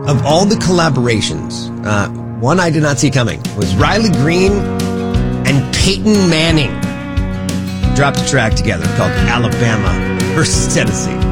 of all the collaborations, one I did not see coming was Riley Green and Peyton Manning dropped a track together called Alabama versus Tennessee.